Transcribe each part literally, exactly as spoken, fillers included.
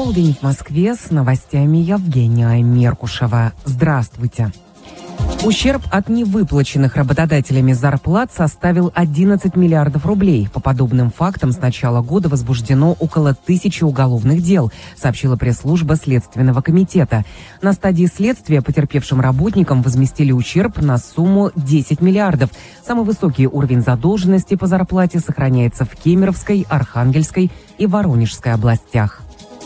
Полдень в Москве, с новостями Евгения Меркушева. Здравствуйте. Ущерб от невыплаченных работодателями зарплат составил одиннадцать миллиардов рублей. По подобным фактам с начала года возбуждено около тысячи уголовных дел, сообщила пресс-служба Следственного комитета. На стадии следствия потерпевшим работникам возместили ущерб на сумму десять миллиардов. Самый высокий уровень задолженности по зарплате сохраняется в Кемеровской, Архангельской и Воронежской областях.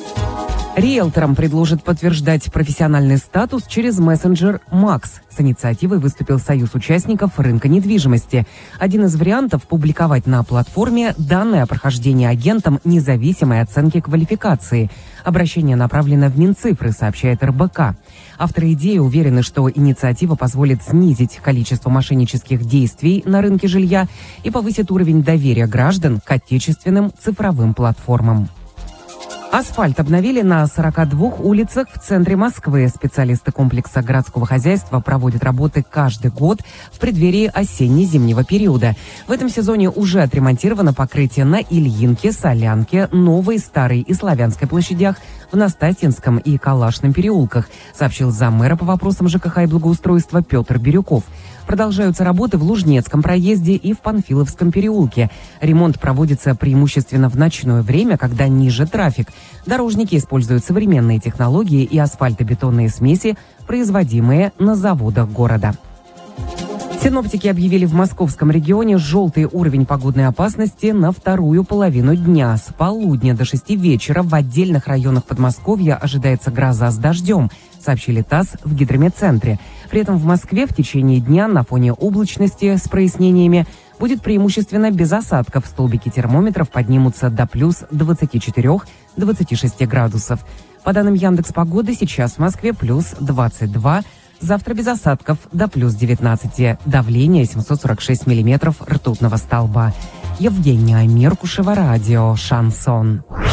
Риэлторам предложат подтверждать профессиональный статус через мессенджер Макс. С инициативой выступил Союз участников рынка недвижимости. Один из вариантов – публиковать на платформе данные о прохождении агентом независимой оценки квалификации. Обращение направлено в Минцифры, сообщает эр бэ ка. Авторы идеи уверены, что инициатива позволит снизить количество мошеннических действий на рынке жилья и повысит уровень доверия граждан к отечественным цифровым платформам. Асфальт обновили на сорока двух улицах в центре Москвы. Специалисты комплекса городского хозяйства проводят работы каждый год в преддверии осенне-зимнего периода. В этом сезоне уже отремонтировано покрытие на Ильинке, Солянке, Новой, Старой и Славянской площадях, в Настасьинском и Калашном переулках, сообщил заммэра по вопросам жэ ка ха и благоустройства Петр Бирюков. Продолжаются работы в Лужнецком проезде и в Панфиловском переулке. Ремонт проводится преимущественно в ночное время, когда ниже трафик. Дорожники используют современные технологии и асфальтобетонные смеси, производимые на заводах города. Синоптики объявили в московском регионе желтый уровень погодной опасности на вторую половину дня. С полудня до шести вечера в отдельных районах Подмосковья ожидается гроза с дождем, сообщили ТАСС в гидрометцентре. При этом в Москве в течение дня на фоне облачности с прояснениями будет преимущественно без осадков. Столбики термометров поднимутся до плюс двадцати четырёх — двадцати шести градусов. По данным Яндекс.Погоды, сейчас в Москве плюс двадцать два. Завтра без осадков до плюс девятнадцати. Давление семьсот сорок шесть миллиметров ртутного столба. Евгения Меркушева, радио «Шансон».